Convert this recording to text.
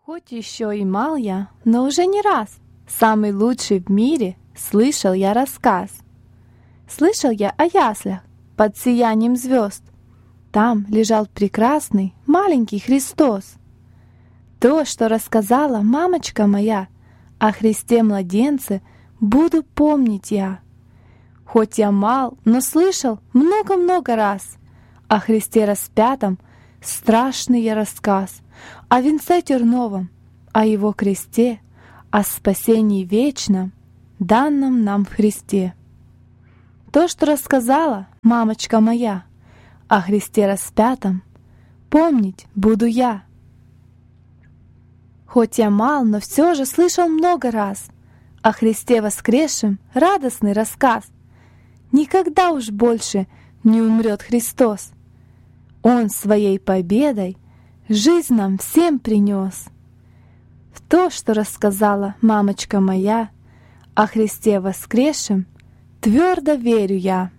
Хоть еще и мал я, но уже не раз, самый лучший в мире, слышал я рассказ. Слышал я о яслях под сиянием звезд. Там лежал прекрасный маленький Христос. То, что рассказала мамочка моя о Христе-младенце, буду помнить я. Хоть я мал, но слышал много-много раз о Христе распятом страшный я рассказ, о венце терновом, о Его кресте, о спасении вечном, данном нам в Христе. То, что рассказала мамочка моя о Христе распятом, помнить буду я. Хоть я мал, но все же слышал много раз о Христе воскресшем радостный рассказ. Никогда уж больше не умрет Христос. Он своей победой жизнь нам всем принес. В то, что рассказала мамочка моя о Христе воскресшем, твердо верю я.